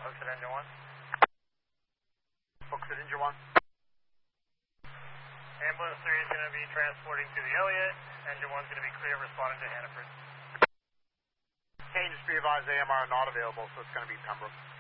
Hooks at engine 1. Hooks at engine 1. Ambulance 3 is going to be transporting to the Elliott. Engine 1 is going to be clear, responding to Hannaford. Okay, just be advised AMR not available, so it's going to be Pembroke.